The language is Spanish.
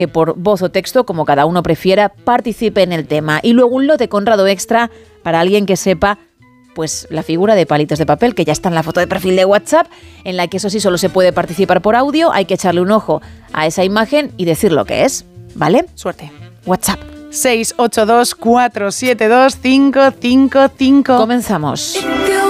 que por voz o texto, como cada uno prefiera, participe en el tema. Y luego un lote Conrado extra para alguien que sepa pues la figura de palitos de papel, que ya está en la foto de perfil de WhatsApp, en la que eso sí solo se puede participar por audio. Hay que echarle un ojo a esa imagen y decir lo que es, ¿vale? Suerte. WhatsApp 682 472 555. Comenzamos.